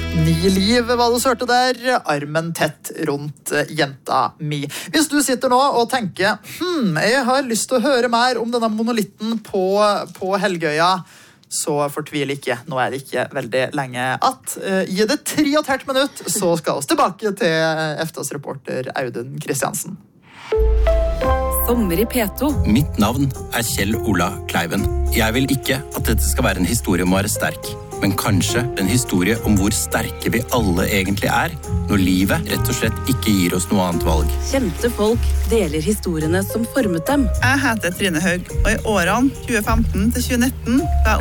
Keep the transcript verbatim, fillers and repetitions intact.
Ni liv var det sørte der, armen tett rundt jenta mi. Hvis du sitter nå og tenker, hm, jeg har lyst til å høre mer om denne monolitten på, på Helgøya, så fortvil ikke, nå er det ikke veldig lenge at. Uh, gi det tre og et halvt minutt, så skal vi tilbake til EFTAs reporter Audun Kristiansen. Sommer i P to. Mitt navn er Kjell Ola Kleiven. Jeg vil ikke at dette skal være en historie om å være sterk, men kanskje en historie om hvor sterke vi alle egentlig er, når livet rett og slett ikke gir oss noe annet valg. Kjente folk deler historiene som formet dem. Jeg heter Trine Haug, og i årene tjue femten til tjue nitten var jeg